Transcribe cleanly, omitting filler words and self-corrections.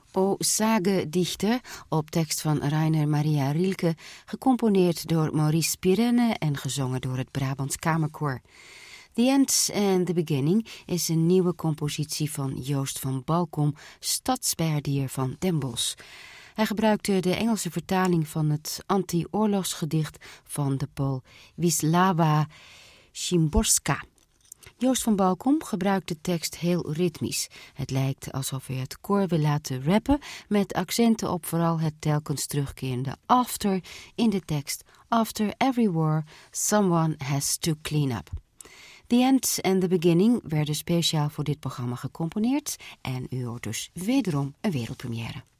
O Sage-dichter op tekst van Rainer Maria Rilke, gecomponeerd door Maurice Pirenne en gezongen door het Brabants Kamerkoor. The End and the Beginning is een nieuwe compositie van Joost van Balkom, stadsbeheerder van Den Bosch. Hij gebruikte de Engelse vertaling van het anti-oorlogsgedicht van de Pool Wisława Szymborska. Joost van Balkom gebruikt de tekst heel ritmisch. Het lijkt alsof hij het koor wil laten rappen met accenten op vooral het telkens terugkerende after in de tekst. After every war, someone has to clean up. The End and the Beginning werden speciaal voor dit programma gecomponeerd en u hoort dus wederom een wereldpremière.